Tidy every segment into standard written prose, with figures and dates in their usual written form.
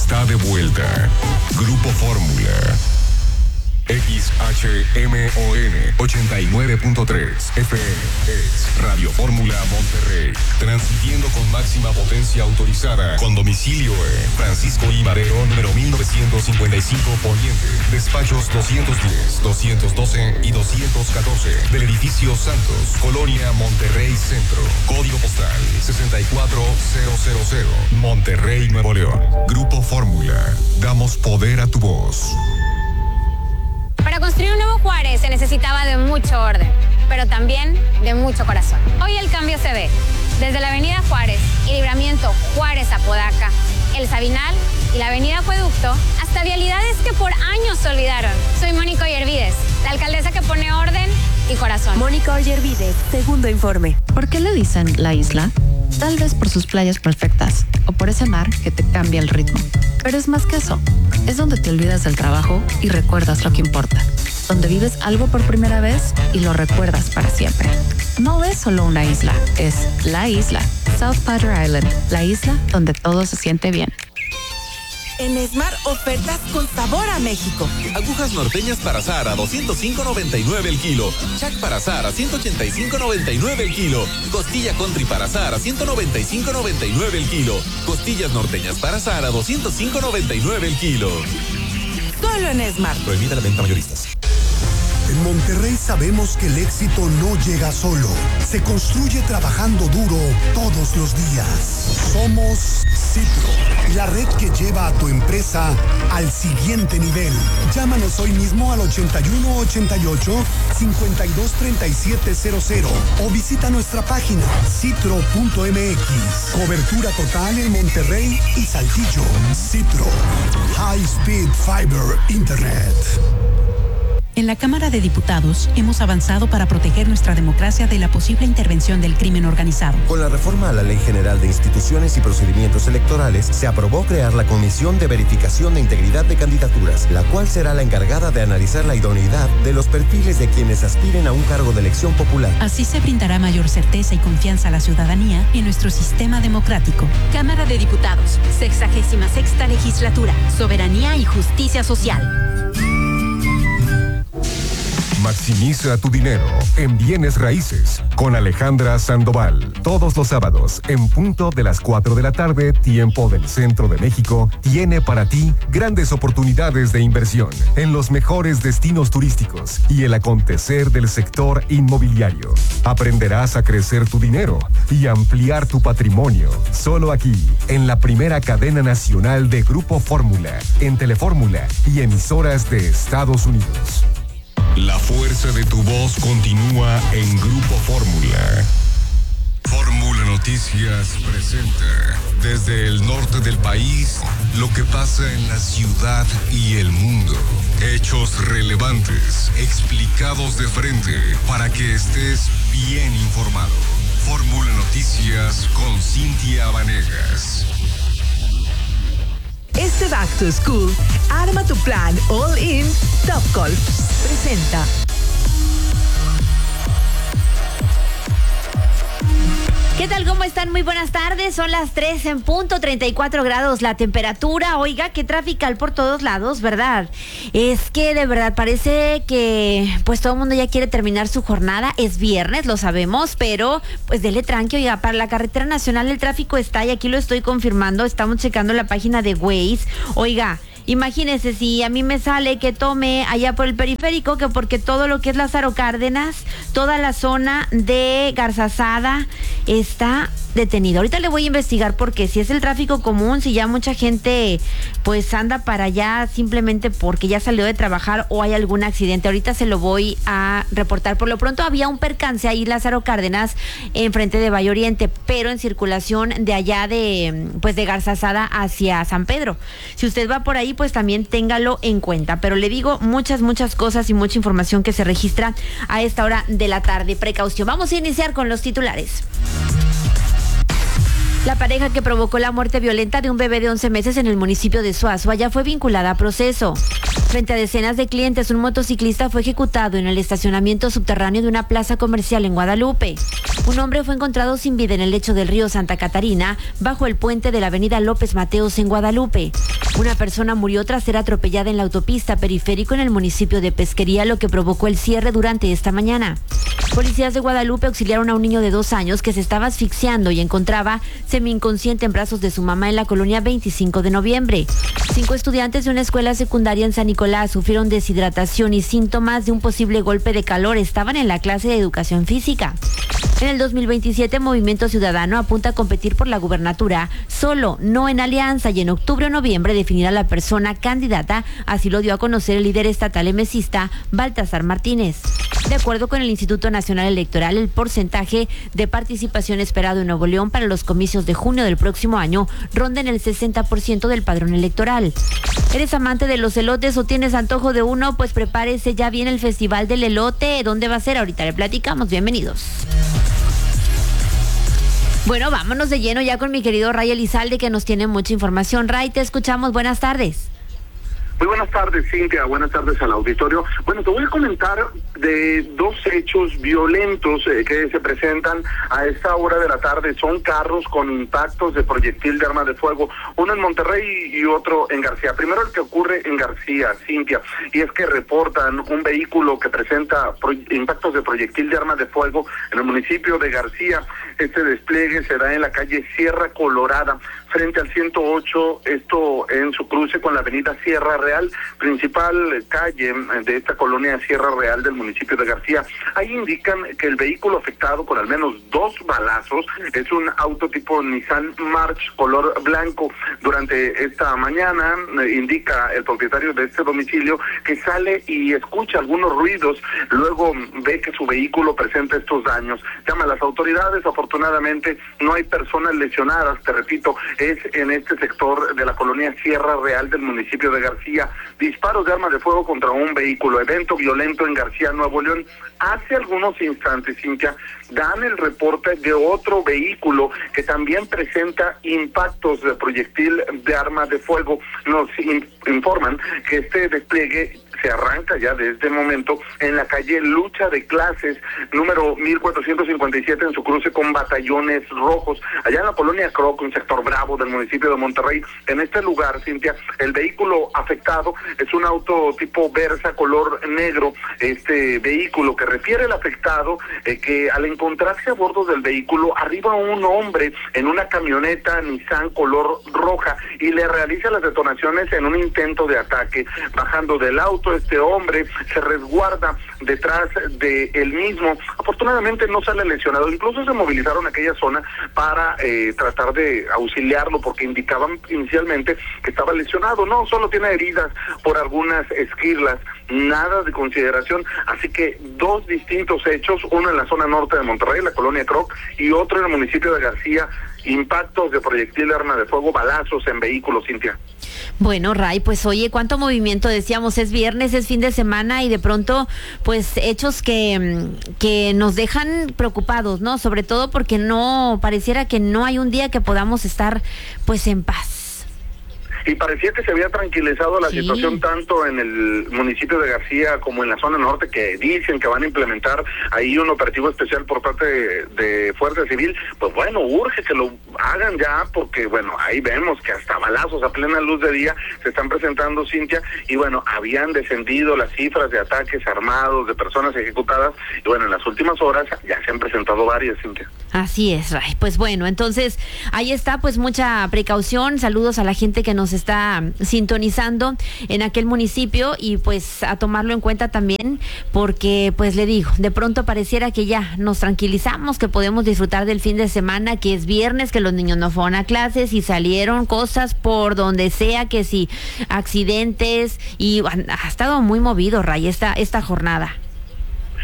está de vuelta. Grupo Fórmula. XHMON 89.3 FM es Radio Fórmula Monterrey, transmitiendo con máxima potencia autorizada, con domicilio en Francisco I. Madero, número 1955 Poniente, despachos 210, 212 y 214 del edificio Santos, Colonia Monterrey Centro, código postal 64000, Monterrey, Nuevo León. Grupo Fórmula, damos poder a tu voz. Para construir un nuevo Juárez se necesitaba de mucho orden, pero también de mucho corazón. Hoy el cambio se ve desde la avenida Juárez y Libramiento Juárez-Apodaca, el Sabinal y la avenida Acueducto, hasta vialidades que por años se olvidaron. Soy Mónica Ollervides, la alcaldesa que pone orden y corazón. Mónica Ollervides, segundo informe. ¿Por qué le dicen la isla? Tal vez por sus playas perfectas o por ese mar que te cambia el ritmo. Pero es más que eso. Es donde te olvidas del trabajo y recuerdas lo que importa. Donde vives algo por primera vez y lo recuerdas para siempre. No es solo una isla, es la isla. South Padre Island, la isla donde todo se siente bien. En Esmar, ofertas con sabor a México. Agujas norteñas para azar a $205.99 el kilo. Chac para azar a $185.99 el kilo. Costilla country para azar a $195.99 el kilo. Costillas norteñas para azar a $205.99 el kilo. Solo en Esmar. Prohibida la venta mayoristas. En Monterrey sabemos que el éxito no llega solo. Se construye trabajando duro todos los días. Somos Citro, la red que lleva a tu empresa al siguiente nivel. Llámanos hoy mismo al 8188-523700 o visita nuestra página citro.mx. Cobertura total en Monterrey y Saltillo. Citro, High Speed Fiber Internet. En la Cámara de Diputados hemos avanzado para proteger nuestra democracia de la posible intervención del crimen organizado. Con la reforma a la Ley General de Instituciones y Procedimientos Electorales, se aprobó crear la Comisión de Verificación de Integridad de Candidaturas, la cual será la encargada de analizar la idoneidad de los perfiles de quienes aspiren a un cargo de elección popular. Así se brindará mayor certeza y confianza a la ciudadanía en nuestro sistema democrático. Cámara de Diputados, 66ª Legislatura, Soberanía y Justicia Social. Maximiza tu dinero en bienes raíces con Alejandra Sandoval. Todos los sábados, en punto de las 4 de la tarde, tiempo del Centro de México, tiene para ti grandes oportunidades de inversión en los mejores destinos turísticos y el acontecer del sector inmobiliario. Aprenderás a crecer tu dinero y ampliar tu patrimonio. Solo aquí, en la primera cadena nacional de Grupo Fórmula, en Telefórmula y emisoras de Estados Unidos. La fuerza de tu voz continúa en Grupo Fórmula. Fórmula Noticias presenta desde el norte del país lo que pasa en la ciudad y el mundo. Hechos relevantes, explicados de frente para que estés bien informado. Fórmula Noticias con Cintia Vanegas. Este Back to School, arma tu plan All In. Topgolf presenta. ¿Qué tal? ¿Cómo están? Muy buenas tardes. Son las 3 en punto, 34 grados la temperatura. Oiga, qué trafical por todos lados, ¿verdad? Es que de verdad parece que pues todo el mundo ya quiere terminar su jornada. Es viernes, lo sabemos, pero pues dele tranqui. Oiga, para la carretera nacional el tráfico está, y aquí lo estoy confirmando, estamos checando la página de Waze. Oiga, imagínese si a mí me sale que tome allá por el periférico, que porque todo lo que es Lázaro Cárdenas, toda la zona de Garzazada está detenido. Ahorita le voy a investigar porque si es el tráfico común, si ya mucha gente pues anda para allá simplemente porque ya salió de trabajar o hay algún accidente. Ahorita se lo voy a reportar. Por lo pronto había un percance ahí Lázaro Cárdenas enfrente de Valle Oriente, pero en circulación de allá de Garzazada hacia San Pedro. Si usted va por ahí, pues también téngalo en cuenta. Pero le digo, muchas cosas y mucha información que se registra a esta hora de la tarde. Precaución. Vamos a iniciar con los titulares. La pareja que provocó la muerte violenta de un bebé de 11 meses en el municipio de Suazua ya fue vinculada a proceso. Frente a decenas de clientes, un motociclista fue ejecutado en el estacionamiento subterráneo de una plaza comercial en Guadalupe. Un hombre fue encontrado sin vida en el lecho del río Santa Catarina, bajo el puente de la avenida López Mateos en Guadalupe. Una persona murió tras ser atropellada en la autopista periférico en el municipio de Pesquería, lo que provocó el cierre durante esta mañana. Policías de Guadalupe auxiliaron a un niño de 2 años que se estaba asfixiando y encontraba semi-inconsciente en brazos de su mamá en la colonia 25 de noviembre. 5 estudiantes de una escuela secundaria en San Nicolás sufrieron deshidratación y síntomas de un posible golpe de calor. Estaban en la clase de educación física. En el 2027, Movimiento Ciudadano apunta a competir por la gubernatura solo, no en alianza, y en octubre o noviembre definirá la persona candidata. Así lo dio a conocer el líder estatal emesista, Baltasar Martínez. De acuerdo con el Instituto Nacional Electoral, el porcentaje de participación esperado en Nuevo León para los comicios de junio del próximo año ronda en el 60% del padrón electoral. ¿Eres amante de los elotes o tienes antojo de uno? Pues prepárese, ya viene el Festival del Elote. ¿Dónde va a ser? Ahorita le platicamos. Bienvenidos. Bueno, vámonos de lleno ya con mi querido Ray Elizalde, que nos tiene mucha información. Ray, te escuchamos. Buenas tardes. Muy buenas tardes, Cintia. Buenas tardes al auditorio. Bueno, te voy a comentar de 2 hechos violentos que se presentan a esta hora de la tarde. Son carros con impactos de proyectil de arma de fuego, uno en Monterrey y otro en García. Primero el que ocurre en García, Cintia, y es que reportan un vehículo que presenta impactos de proyectil de arma de fuego en el municipio de García. Este despliegue se da en la calle Sierra Colorada, frente al 108, esto en su cruce con la avenida Sierra Real, principal calle de esta colonia Sierra Real del municipio de García. Ahí indican que el vehículo afectado con al menos 2 balazos es un auto tipo Nissan March color blanco. Durante esta mañana indica el propietario de este domicilio que sale y escucha algunos ruidos, luego ve que su vehículo presenta estos daños. Llama a las autoridades, afortunadamente no hay personas lesionadas, te repito, es en este sector de la colonia Sierra Real del municipio de García. Disparos de arma de fuego contra un vehículo, evento violento en García, Nuevo León. Hace algunos instantes, Cintia, dan el reporte de otro vehículo que también presenta impactos de proyectil de arma de fuego. Nos informan que este despliegue se arranca ya de este momento en la calle Lucha de Clases, número 1457, en su cruce con Batallones Rojos, allá en la colonia Croc, un sector bravo del municipio de Monterrey. En este lugar, Cintia, el vehículo afectado es un auto tipo Versa color negro. Este vehículo, que refiere el afectado, que al encontrarse a bordo del vehículo arriba un hombre en una camioneta Nissan color roja y le realiza las detonaciones en un intento de ataque. Bajando del auto, este hombre se resguarda detrás de él mismo. Afortunadamente no sale lesionado. Incluso se movilizaron a aquella zona para tratar de auxiliarlo, porque indicaban inicialmente que estaba lesionado. No, solo tiene heridas por algunas esquirlas, nada de consideración. Así que 2 distintos hechos, uno en la zona norte de Monterrey, la colonia Croc, y otro en el municipio de García. Impactos de proyectil de arma de fuego, balazos en vehículos, Cintia. Bueno, Ray, pues oye, cuánto movimiento. Decíamos, es viernes, es fin de semana, y de pronto, pues hechos que nos dejan preocupados, ¿no? Sobre todo porque no, pareciera que no hay un día que podamos estar pues en paz. Y parecía que se había tranquilizado la situación tanto en el municipio de García como en la zona norte, que dicen que van a implementar ahí un operativo especial por parte de Fuerza Civil. Pues bueno, urge que lo hagan ya, porque bueno, ahí vemos que hasta balazos a plena luz de día se están presentando, Cintia, y bueno, habían descendido las cifras de ataques armados, de personas ejecutadas, y bueno, en las últimas horas ya se han presentado varias, Cintia. Así es, Ray. Pues bueno, entonces ahí está, pues mucha precaución. Saludos a la gente que nos está sintonizando en aquel municipio, y pues a tomarlo en cuenta también, porque pues le digo, de pronto pareciera que ya nos tranquilizamos, que podemos disfrutar del fin de semana, que es viernes, que los niños no fueron a clases y salieron cosas por donde sea, que sí, accidentes, y ha estado muy movido, Ray, esta jornada.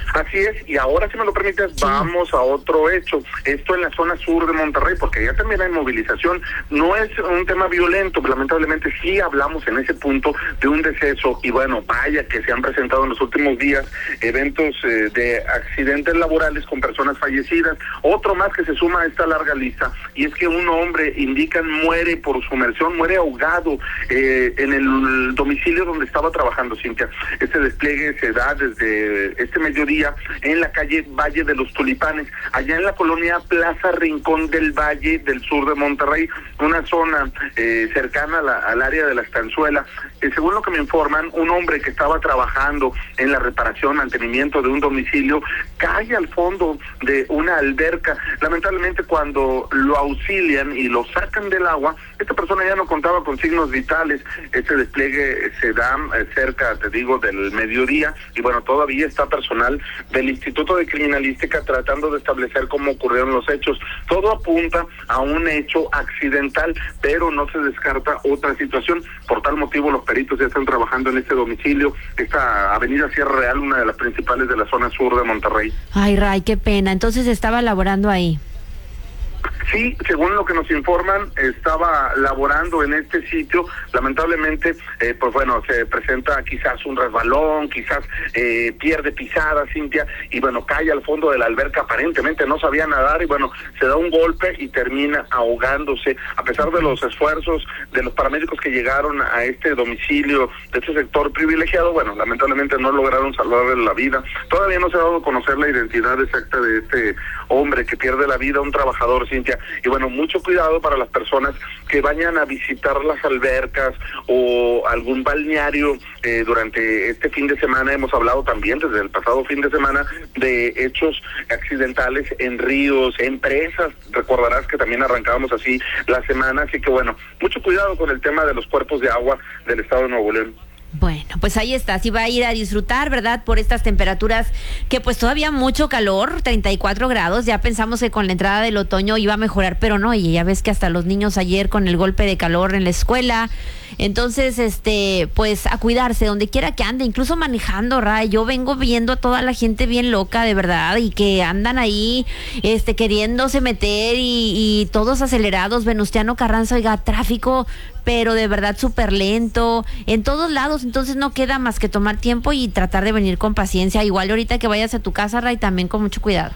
Así es, y ahora, si me lo permites, vamos a otro hecho. Esto en la zona sur de Monterrey, porque ya también hay movilización. No es un tema violento, pero lamentablemente sí hablamos en ese punto de un deceso. Y bueno, vaya que se han presentado en los últimos días eventos de accidentes laborales con personas fallecidas. Otro más que se suma a esta larga lista, y es que un hombre, indican, muere por sumersión, muere ahogado en el domicilio donde estaba trabajando, Cintia. Este despliegue se da desde este mediodía en la calle Valle de los Tulipanes, allá en la colonia Plaza Rincón del Valle del sur de Monterrey, una zona cercana al área de la Estanzuela. Según lo que me informan, un hombre que estaba trabajando en la reparación, mantenimiento de un domicilio, cae al fondo de una alberca. Lamentablemente, cuando lo auxilian y lo sacan del agua, esta persona ya no contaba con signos vitales. Este despliegue se da cerca, te digo, del mediodía, y bueno, todavía está personal del Instituto de Criminalística tratando de establecer cómo ocurrieron los hechos. Todo apunta a un hecho accidental, pero no se descarta otra situación. Por tal motivo, los peritos ya están trabajando en este domicilio, esta avenida Sierra Real, una de las principales de la zona sur de Monterrey. Ay, Ray, qué pena. Entonces estaba laborando ahí. Sí, según lo que nos informan, estaba laborando en este sitio. Lamentablemente, pues bueno, se presenta quizás un resbalón, quizás pierde pisada, Cintia, y bueno, cae al fondo de la alberca. Aparentemente no sabía nadar y bueno, se da un golpe y termina ahogándose. A pesar de los esfuerzos de los paramédicos que llegaron a este domicilio de este sector privilegiado, bueno, lamentablemente no lograron salvarle la vida. Todavía no se ha dado a conocer la identidad exacta de este hombre que pierde la vida, un trabajador, Cintia. Y bueno, mucho cuidado para las personas que vayan a visitar las albercas o algún balneario durante este fin de semana. Hemos hablado también desde el pasado fin de semana de hechos accidentales en ríos, en presas. Recordarás que también arrancábamos así la semana, así que bueno, mucho cuidado con el tema de los cuerpos de agua del estado de Nuevo León. Bueno, pues ahí está, sí va a ir a disfrutar, ¿verdad? Por estas temperaturas que pues todavía mucho calor, 34 grados, ya pensamos que con la entrada del otoño iba a mejorar, pero no, y ya ves que hasta los niños ayer con el golpe de calor en la escuela. Entonces, pues a cuidarse donde quiera que ande, incluso manejando, Ray. Yo vengo viendo a toda la gente bien loca, de verdad, y que andan ahí, queriéndose meter y todos acelerados. Venustiano Carranza, oiga, tráfico, pero de verdad súper lento, en todos lados. Entonces no queda más que tomar tiempo y tratar de venir con paciencia. Igual ahorita que vayas a tu casa, Ray, también con mucho cuidado.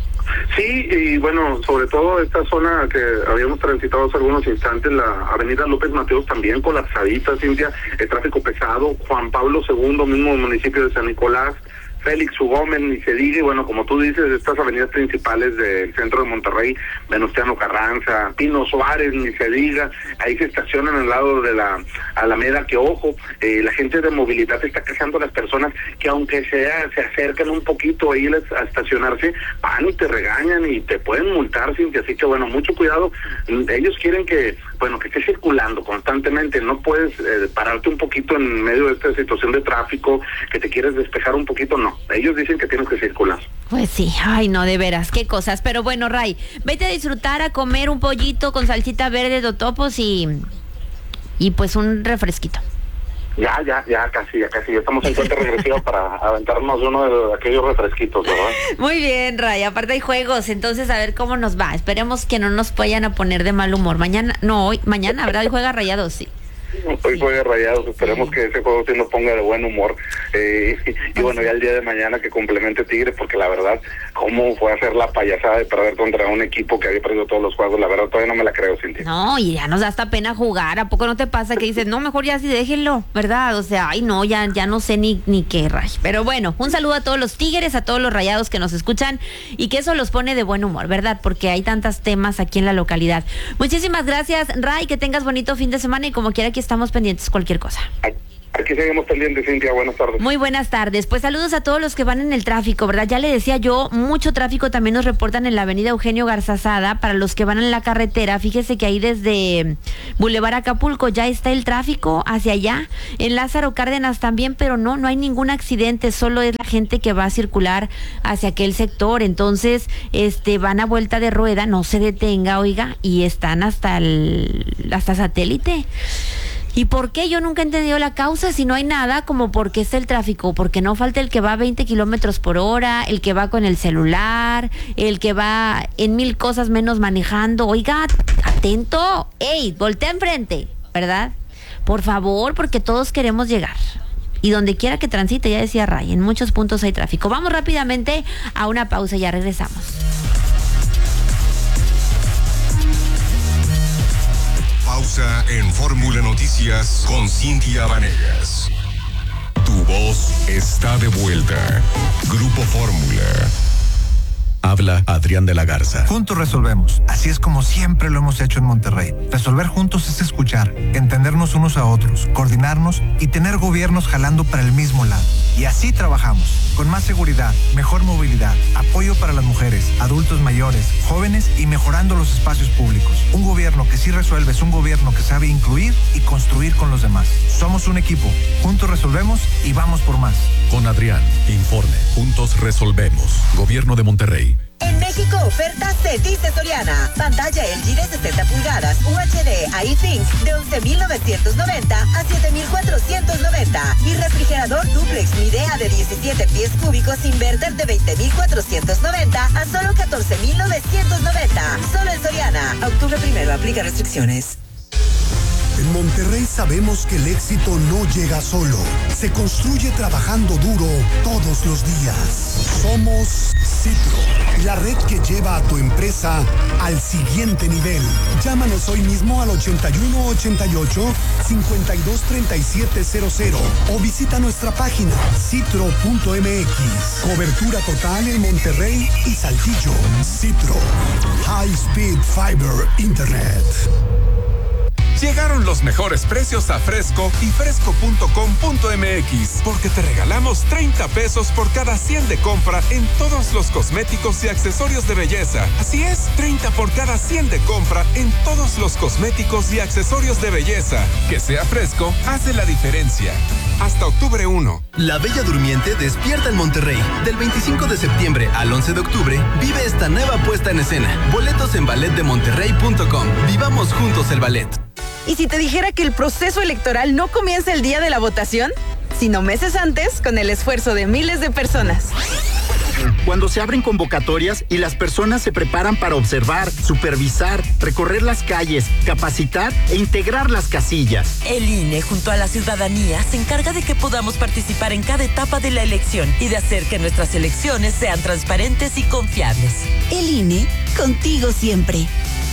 Sí, y bueno, sobre todo esta zona que habíamos transitado hace algunos instantes, la avenida López Mateos, también colapsadita, Cintia, el tráfico pesado. Juan Pablo II, mismo municipio de San Nicolás, Félix U. Gómez, ni se diga, y bueno, como tú dices, estas avenidas principales del centro de Monterrey, Venustiano Carranza, Pino Suárez, ni se diga, ahí se estacionan al lado de la Alameda, que ojo, la gente de movilidad está quejando a las personas que aunque se acercan un poquito ahí a estacionarse, van y te regañan y te pueden multar, Cintia, así que bueno, mucho cuidado. Ellos quieren que estés circulando constantemente, no puedes pararte un poquito en medio de esta situación de tráfico, que te quieres despejar un poquito, no. Ellos dicen que tienes que circular. Pues sí, ay no, de veras, qué cosas. Pero bueno, Ray, vete a disfrutar, a comer un pollito con salsita verde, totopos y pues un refresquito. Ya casi estamos en cuenta regresiva para aventarnos uno de aquellos refresquitos, ¿verdad? Muy bien, Ray, aparte hay juegos, entonces a ver cómo nos va. Esperemos que no nos vayan a poner de mal humor. Mañana, ¿verdad? Hoy juega Rayados, sí. Hoy juega Rayados, esperemos que ese juego sí nos ponga de buen humor, y bueno, ya el día de mañana que complemente Tigres, porque la verdad, cómo fue a hacer la payasada de perder contra un equipo que había perdido todos los juegos, la verdad todavía no me la creo, Cintia. No, y ya nos da hasta pena jugar, ¿a poco no te pasa que dices, no, mejor ya sí déjenlo, ¿verdad? O sea, ay no, ya no sé ni qué, Ray. Pero bueno, un saludo a todos los Tigres, a todos los Rayados que nos escuchan y que eso los pone de buen humor, ¿verdad? Porque hay tantos temas aquí en la localidad. Muchísimas gracias, Ray, que tengas bonito fin de semana y como quiera que estamos pendientes cualquier cosa. Aquí seguimos pendientes, Cintia, buenas tardes. Muy buenas tardes, pues saludos a todos los que van en el tráfico, ¿verdad? Ya le decía yo, mucho tráfico también nos reportan en la avenida Eugenio Garzazada, para los que van en la carretera, fíjese que ahí desde Boulevard Acapulco ya está el tráfico hacia allá, en Lázaro Cárdenas también, pero no hay ningún accidente, solo es la gente que va a circular hacia aquel sector, entonces van a vuelta de rueda, no se detenga, oiga, y están hasta Satélite. ¿Y por qué? Yo nunca he entendido la causa. Si no hay nada, como por qué es el tráfico, porque no falta el que va a 20 kilómetros por hora, el que va con el celular, el que va en 1000 cosas menos manejando. Oiga, atento, ey, voltea enfrente, ¿verdad? Por favor, porque todos queremos llegar. Y donde quiera que transite, ya decía Ray, en muchos puntos hay tráfico. Vamos rápidamente a una pausa y ya regresamos. Pausa en Fórmula Noticias con Cintia Vanegas. Tu voz está de vuelta. Grupo Fórmula. Habla Adrián de la Garza. Juntos resolvemos. Así es como siempre lo hemos hecho en Monterrey. Resolver juntos es escuchar, entendernos unos a otros, coordinarnos y tener gobiernos jalando para el mismo lado. Y así trabajamos, con más seguridad, mejor movilidad, apoyo para las mujeres, adultos mayores, jóvenes y mejorando los espacios públicos. Un gobierno que sí resuelve es un gobierno que sabe incluir y construir con los demás. Somos un equipo. Juntos resolvemos y vamos por más. Con Adrián, informe. Juntos resolvemos. Gobierno de Monterrey. En México, oferta Cetice Soriana. Pantalla LG de 60 pulgadas UHD iThink de 11,990 a 7,490. Y refrigerador duplex Midea de 17 pies cúbicos inverter de 20,490 a solo 14,990. Solo en Soriana. Octubre 1, aplica restricciones. En Monterrey sabemos que el éxito no llega solo. Se construye trabajando duro todos los días. Somos Citro, la red que lleva a tu empresa al siguiente nivel. Llámanos hoy mismo al 8188-523700 o visita nuestra página citro.mx. Cobertura total en Monterrey y Saltillo. Citro, High Speed Fiber Internet. Llegaron los mejores precios a Fresco y fresco.com.mx, porque te regalamos 30 pesos por cada 100 de compra en todos los cosméticos y accesorios de belleza. Así es, 30 por cada 100 de compra en todos los cosméticos y accesorios de belleza. Que sea Fresco, hace la diferencia. Hasta octubre 1. La Bella Durmiente despierta en Monterrey. Del 25 de septiembre al 11 de octubre, vive esta nueva puesta en escena. Boletos en balletdemonterrey.com. Vivamos juntos el ballet. ¿Y si te dijera que el proceso electoral no comienza el día de la votación, sino meses antes, con el esfuerzo de miles de personas? Cuando se abren convocatorias y las personas se preparan para observar, supervisar, recorrer las calles, capacitar e integrar las casillas. El INE, junto a la ciudadanía, se encarga de que podamos participar en cada etapa de la elección y de hacer que nuestras elecciones sean transparentes y confiables. El INE, contigo siempre.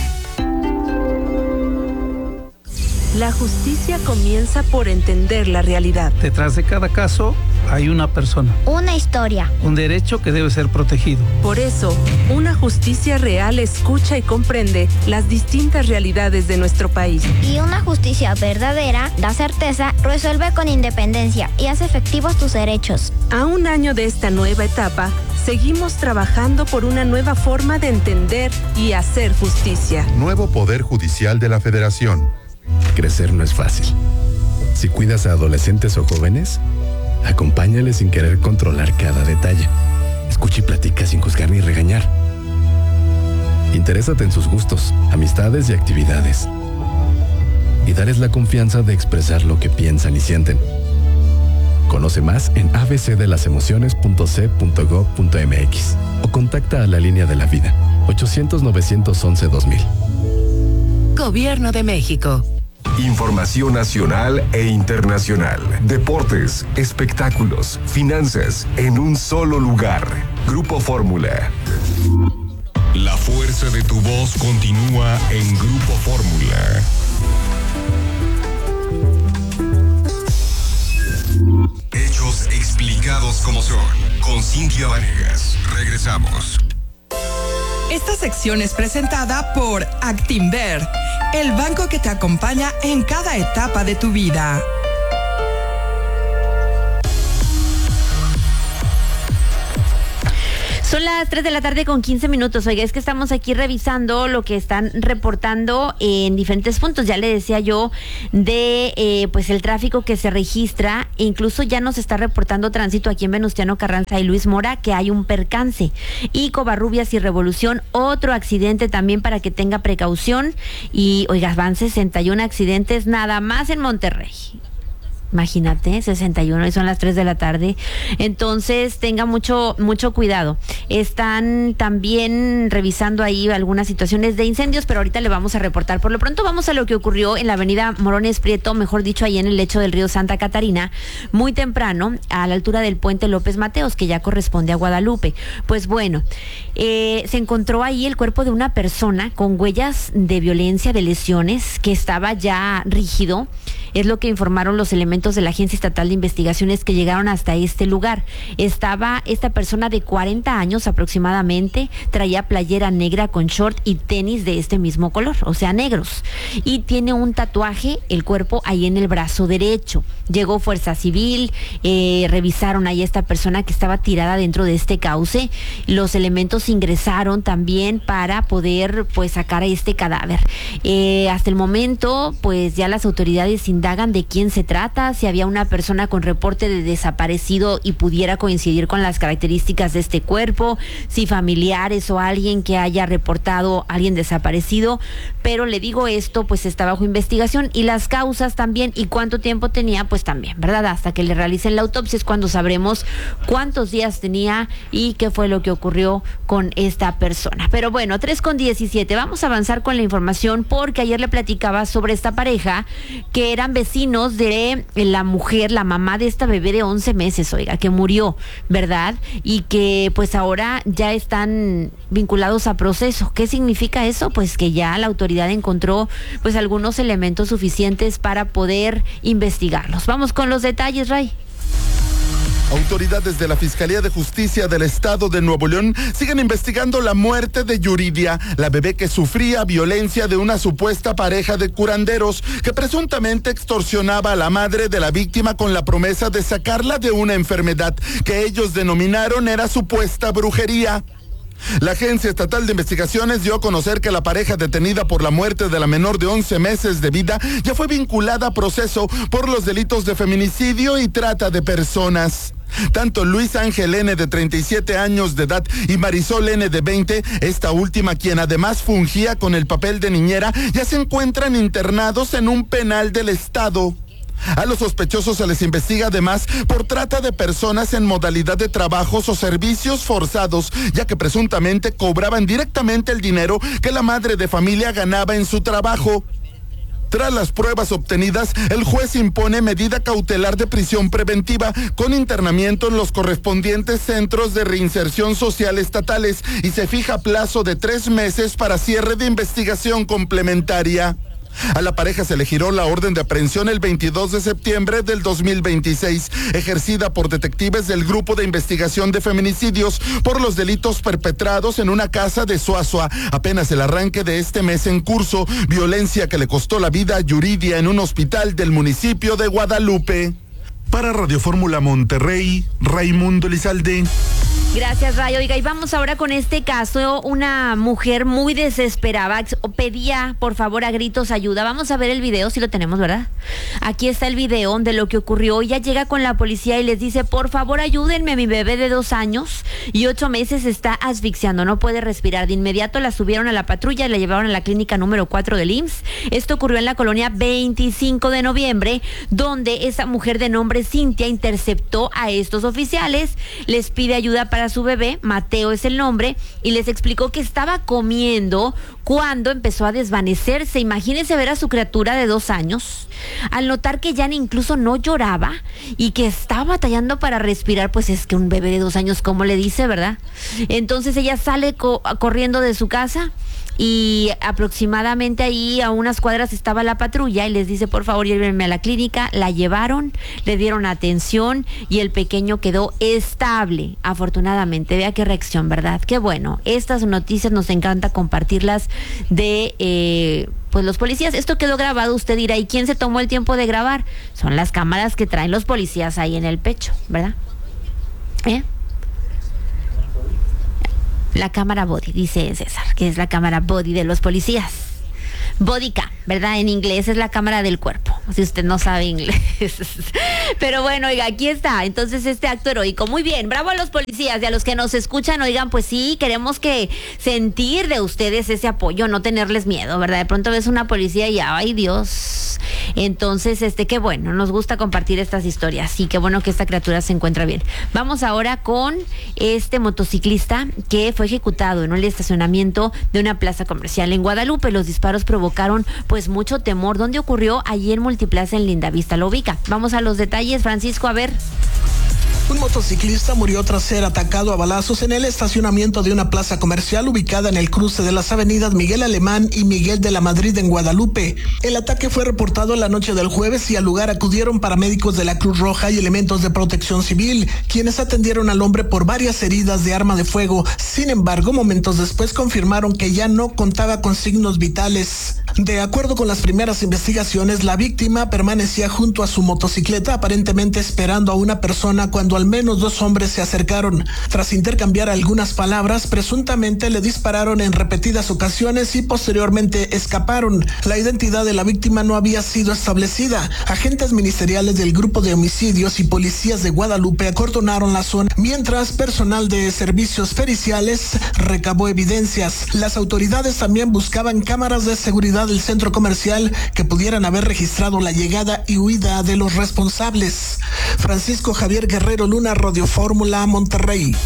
La justicia comienza por entender la realidad. Detrás de cada caso hay una persona. Una historia. Un derecho que debe ser protegido. Por eso, una justicia real escucha y comprende las distintas realidades de nuestro país. Y una justicia verdadera da certeza, resuelve con independencia y hace efectivos tus derechos. A un año de esta nueva etapa, seguimos trabajando por una nueva forma de entender y hacer justicia. Nuevo Poder Judicial de la Federación. Crecer no es fácil. Si cuidas a adolescentes o jóvenes, acompáñales sin querer controlar cada detalle. Escucha y platica sin juzgar ni regañar. Interésate en sus gustos, amistades y actividades. Y dales la confianza de expresar lo que piensan y sienten. Conoce más en abcdelasemociones.c.gov.mx o contacta a la Línea de la Vida, 800-911-2000. Gobierno de México. Información nacional e internacional. Deportes, espectáculos, finanzas, en un solo lugar. Grupo Fórmula. La fuerza de tu voz continúa en Grupo Fórmula. Hechos explicados como son. Con Cintia Vanegas. Regresamos. Esta sección es presentada por Actinver, el banco que te acompaña en cada etapa de tu vida. Son las 3 de la tarde con 15 minutos. Oiga, es que estamos aquí revisando lo que están reportando en diferentes puntos. Ya le decía yo de pues el tráfico que se registra. Incluso ya nos está reportando tránsito aquí en Venustiano Carranza y Luis Mora que hay un percance. Y Covarrubias y Revolución, otro accidente también para que tenga precaución. Y oiga, van 61 accidentes nada más en Monterrey. Imagínate, 61 y son las 3 de la tarde. Entonces, tenga mucho cuidado. Están también revisando ahí algunas situaciones de incendios, pero ahorita le vamos a reportar. Por lo pronto, vamos a lo que ocurrió en la avenida Morones Prieto, mejor dicho, ahí en el lecho del río Santa Catarina, muy temprano, a la altura del puente López Mateos, que ya corresponde a Guadalupe. Pues bueno, se encontró ahí el cuerpo de una persona con huellas de violencia, de lesiones, que estaba ya rígido. Es lo que informaron los elementos de la Agencia Estatal de Investigaciones que llegaron hasta este lugar. Estaba esta persona de 40 años aproximadamente, traía playera negra con short y tenis de este mismo color, o sea, negros. Y tiene un tatuaje, el cuerpo ahí en el brazo derecho. Llegó Fuerza Civil, revisaron ahí a esta persona que estaba tirada dentro de este cauce. Los elementos ingresaron también para poder pues sacar a este cadáver. Hasta el momento, pues ya las autoridades indagan de quién se trata, si había una persona con reporte de desaparecido y pudiera coincidir con las características de este cuerpo, si familiares o alguien que haya reportado a alguien desaparecido, pero le digo esto, pues está bajo investigación y las causas también y cuánto tiempo tenía, pues también, ¿verdad? Hasta que le realicen la autopsia es cuando sabremos cuántos días tenía y qué fue lo que ocurrió con esta persona. Pero bueno, 3:17, vamos a avanzar con la información porque ayer le platicaba sobre esta pareja que eran vecinos de la mujer, la mamá de esta bebé de 11 meses, oiga, que murió, ¿verdad? Y que pues ahora ya están vinculados a proceso. ¿Qué significa eso? Pues que ya la autoridad encontró pues algunos elementos suficientes para poder investigarlos. Vamos con los detalles, Ray. Autoridades de la Fiscalía de Justicia del Estado de Nuevo León siguen investigando la muerte de Yuridia, la bebé que sufría violencia de una supuesta pareja de curanderos que presuntamente extorsionaba a la madre de la víctima con la promesa de sacarla de una enfermedad que ellos denominaron era supuesta brujería. La Agencia Estatal de Investigaciones dio a conocer que la pareja detenida por la muerte de la menor de 11 meses de vida ya fue vinculada a proceso por los delitos de feminicidio y trata de personas. Tanto Luis Ángel N., de 37 años de edad, y Marisol N., de 20, esta última, quien además fungía con el papel de niñera, ya se encuentran internados en un penal del estado. A los sospechosos se les investiga además por trata de personas en modalidad de trabajos o servicios forzados, ya que presuntamente cobraban directamente el dinero que la madre de familia ganaba en su trabajo. Tras las pruebas obtenidas, el juez impone medida cautelar de prisión preventiva con internamiento en los correspondientes centros de reinserción social estatales y se fija plazo de 3 meses para cierre de investigación complementaria. A la pareja se le giró la orden de aprehensión el 22 de septiembre del 2026, ejercida por detectives del Grupo de Investigación de Feminicidios por los delitos perpetrados en una casa de Suazua. Apenas el arranque de este mes en curso, violencia que le costó la vida a Yuridia en un hospital del municipio de Guadalupe. Para Radio Fórmula Monterrey, Raimundo Elizalde. Gracias, Ray. Oiga, y vamos ahora con este caso. Una mujer muy desesperada pedía, por favor, a gritos ayuda. Vamos a ver el video, si lo tenemos, ¿verdad? Aquí está el video de lo que ocurrió. Ella llega con la policía y les dice, por favor, ayúdenme, a mi bebé de 2 años y 8 meses está asfixiando, no puede respirar. De inmediato la subieron a la patrulla y la llevaron a la clínica número 4 del IMSS. Esto ocurrió en la colonia 25 de noviembre, donde esa mujer de nombre Cintia interceptó a estos oficiales, les pide ayuda para su bebé, Mateo es el nombre, y les explicó que estaba comiendo cuando empezó a desvanecerse. Imagínense ver a su criatura de 2 años, al notar que ya incluso no lloraba y que estaba batallando para respirar, pues es que un bebé de 2 años, ¿cómo le dice, verdad? Entonces ella sale corriendo de su casa y aproximadamente ahí a unas cuadras estaba la patrulla y les dice, por favor, llévenme a la clínica. La llevaron, le dieron atención y el pequeño quedó estable, afortunadamente. Vea qué reacción, ¿verdad? Qué bueno. Estas noticias nos encanta compartirlas de pues los policías. Esto quedó grabado, usted dirá, ¿y quién se tomó el tiempo de grabar? Son las cámaras que traen los policías ahí en el pecho, ¿verdad? La cámara body, dice César, que es la cámara body de los policías. Body cam, ¿verdad? En inglés es la cámara del cuerpo, si usted no sabe inglés. Pero bueno, oiga, aquí está. Entonces, este acto heroico. Muy bien, bravo a los policías y a los que nos escuchan. Oigan, pues sí, queremos que sentir de ustedes ese apoyo, no tenerles miedo, ¿verdad? De pronto ves una policía y ¡ay, Dios! Entonces, qué bueno, nos gusta compartir estas historias. Sí, qué bueno que esta criatura se encuentra bien. Vamos ahora con este motociclista que fue ejecutado en un estacionamiento de una plaza comercial en Guadalupe. Los disparos provocaron pues mucho temor. ¿Dónde ocurrió? Allí en Multiplaza en Lindavista. Lo ubica. Vamos a los detalles, Francisco, a ver. Un motociclista murió tras ser atacado a balazos en el estacionamiento de una plaza comercial ubicada en el cruce de las avenidas Miguel Alemán y Miguel de la Madrid en Guadalupe. El ataque fue reportado la noche del jueves y al lugar acudieron paramédicos de la Cruz Roja y elementos de protección civil, quienes atendieron al hombre por varias heridas de arma de fuego. Sin embargo, momentos después confirmaron que ya no contaba con signos vitales. De acuerdo con las primeras investigaciones, la víctima permanecía junto a su motocicleta, aparentemente esperando a una persona cuando al menos 2 hombres se acercaron. Tras intercambiar algunas palabras, presuntamente le dispararon en repetidas ocasiones y posteriormente escaparon. La identidad de la víctima no había sido establecida. Agentes ministeriales del Grupo de Homicidios y policías de Guadalupe acordonaron la zona, mientras personal de servicios periciales recabó evidencias. Las autoridades también buscaban cámaras de seguridad del centro comercial que pudieran haber registrado la llegada y huida de los responsables. Francisco Javier Guerrero Luna, Radio Fórmula, Monterrey.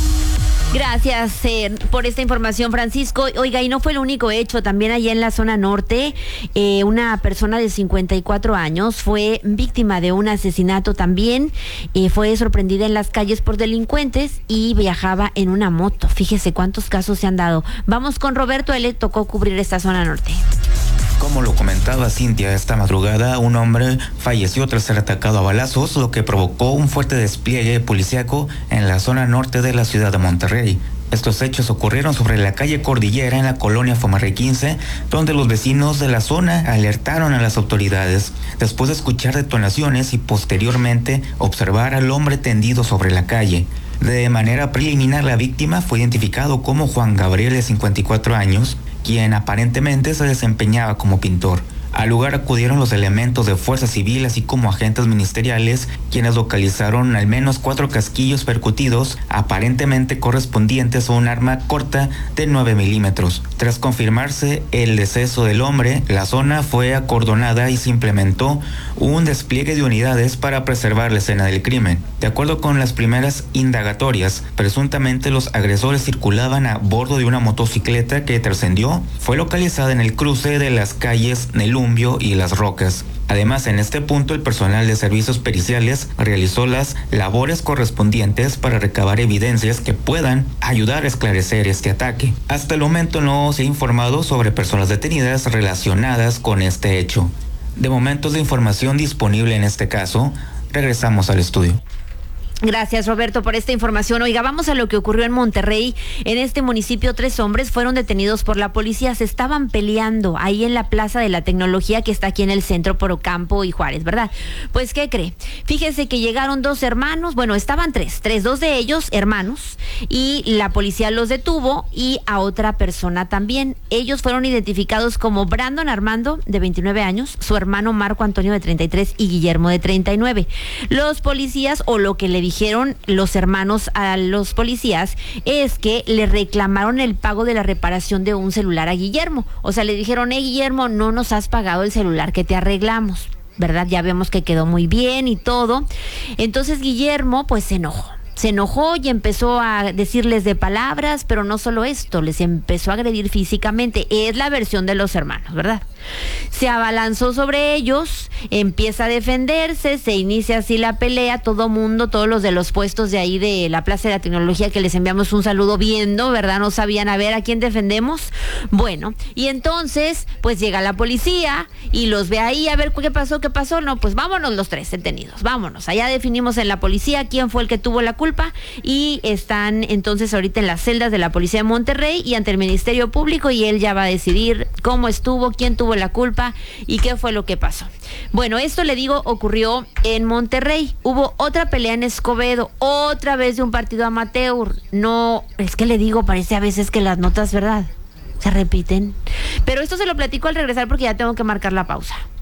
Gracias por esta información, Francisco. Oiga, y no fue el único hecho. También allá en la zona norte, una persona de 54 años fue víctima de un asesinato también. Fue sorprendida en las calles por delincuentes y viajaba en una moto. Fíjese cuántos casos se han dado. Vamos con Roberto, él le tocó cubrir esta zona norte. Como lo comentaba Cintia, esta madrugada un hombre falleció tras ser atacado a balazos, lo que provocó un fuerte despliegue policíaco en la zona norte de la ciudad de Monterrey. Estos hechos ocurrieron sobre la calle Cordillera en la colonia Fomarrey 15, donde los vecinos de la zona alertaron a las autoridades después de escuchar detonaciones y posteriormente observar al hombre tendido sobre la calle. De manera preliminar, la víctima fue identificado como Juan Gabriel, de 54 años, quien aparentemente se desempeñaba como pintor. Al lugar acudieron los elementos de Fuerza Civil, así como agentes ministeriales, quienes localizaron al menos 4 casquillos percutidos, aparentemente correspondientes a un arma corta de 9 milímetros. Tras confirmarse el deceso del hombre, la zona fue acordonada y se implementó un despliegue de unidades para preservar la escena del crimen. De acuerdo con las primeras indagatorias, presuntamente los agresores circulaban a bordo de una motocicleta que trascendió. Fue localizada en el cruce de las calles Nelum y Las Rocas. Además, en este punto el personal de servicios periciales realizó las labores correspondientes para recabar evidencias que puedan ayudar a esclarecer este ataque. Hasta el momento no se ha informado sobre personas detenidas relacionadas con este hecho. De momento es la información disponible en este caso. Regresamos al estudio. Gracias, Roberto, por esta información. Oiga, vamos a lo que ocurrió en Monterrey. En este municipio, 3 hombres fueron detenidos por la policía. Se estaban peleando ahí en la Plaza de la Tecnología, que está aquí en el centro, por Ocampo y Juárez, ¿verdad? Pues, ¿qué cree? Fíjese que llegaron 2 hermanos, bueno, estaban 3, 2 de ellos hermanos, y la policía los detuvo y a otra persona también. Ellos fueron identificados como Brandon Armando, de 29 años, su hermano Marco Antonio, de 33, y Guillermo, de 39. Los policías, o lo que le dijeron los hermanos a los policías, es que le reclamaron el pago de la reparación de un celular a Guillermo. O sea, le dijeron: Guillermo, no nos has pagado el celular que te arreglamos, ¿verdad? Ya vemos que quedó muy bien y todo. Entonces Guillermo pues se enojó y empezó a decirles de palabras, pero no solo esto, les empezó a agredir físicamente. Es la versión de los hermanos, ¿verdad? Se abalanzó sobre ellos, empieza a defenderse, se inicia así la pelea. Todo mundo, todos los de los puestos de ahí de la Plaza de la Tecnología, que les enviamos un saludo, viendo, ¿verdad? No sabían a ver a quién defendemos. Bueno, y entonces pues llega la policía y los ve ahí, a ver qué pasó. No, pues vámonos los 3 detenidos, vámonos. Allá definimos en la policía quién fue el que tuvo la culpa, y están entonces ahorita en las celdas de la policía de Monterrey y ante el Ministerio Público, y él ya va a decidir cómo estuvo, quién tuvo la culpa y qué fue lo que pasó. Bueno, esto le digo ocurrió en Monterrey. Hubo otra pelea en Escobedo, otra vez de un partido amateur. No, es que le digo, parece a veces que las notas, ¿verdad?, se repiten. Pero esto se lo platico al regresar porque ya tengo que marcar la pausa.